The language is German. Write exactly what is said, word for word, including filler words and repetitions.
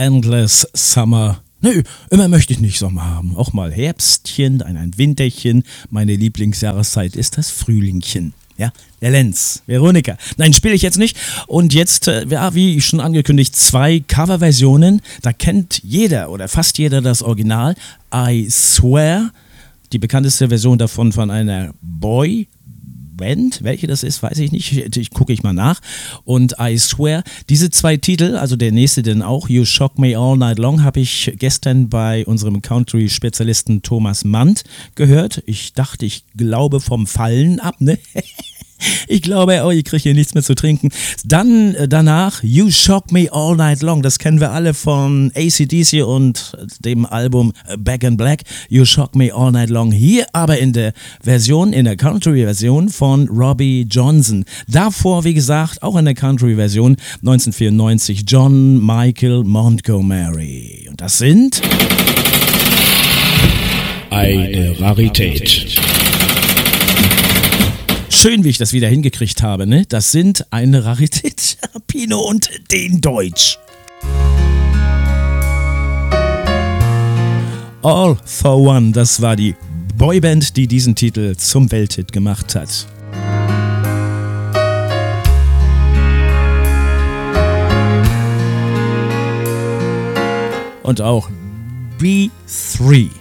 Endless Summer. Nö, immer möchte ich nicht Sommer haben. Auch mal Herbstchen, dann ein Winterchen. Meine Lieblingsjahreszeit ist das Frühlingchen. Ja, der Lenz, Veronika. Nein, spiele ich jetzt nicht. Und jetzt, äh, ja, wie schon angekündigt, zwei Coverversionen. Da kennt jeder oder fast jeder das Original. I Swear, die bekannteste Version davon von einer Boy Band, welche das ist, weiß ich nicht, ich, ich gucke ich mal nach. Und I Swear, diese zwei Titel, also der nächste denn auch, You Shock Me All Night Long, habe ich gestern bei unserem Country-Spezialisten Thomas Mandt gehört. Ich dachte, ich glaube vom Fallen ab, ne? Ich glaube, oh, ich kriege hier nichts mehr zu trinken. Dann äh, danach You Shock Me All Night Long. Das kennen wir alle von A C D C und dem Album Back in Black. You Shock Me All Night Long. Hier aber in der Version, in der Country-Version von Robbie Johnson. Davor, wie gesagt, auch in der Country-Version neunzehnhundertvierundneunzig John Michael Montgomery. Und das sind eine Rarität. Schön, wie ich das wieder hingekriegt habe, ne? Das sind eine Rarität. Pino und den Deutsch. All for One, das war die Boyband, die diesen Titel zum Welthit gemacht hat. Und auch B drei.